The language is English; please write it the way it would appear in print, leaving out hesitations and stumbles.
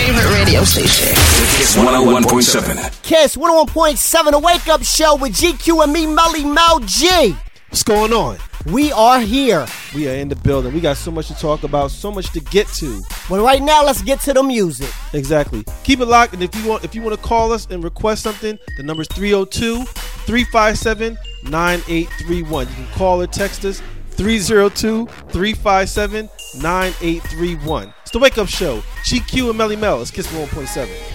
favorite radio station. Kiss 101.7. Kiss 101.7, a wake up show with GQ and me, Melly Mel G. What's going on? We are here. We are in the building. We got so much to talk about, so much to get to. But right now, let's get to the music. Exactly. Keep it locked, and if you want to call us and request something, the number's 302-357-9831. You can call or text us 302-357-9831. It's the Wake Up Show. GQ and Melly Mel. It's Kiss 101.7.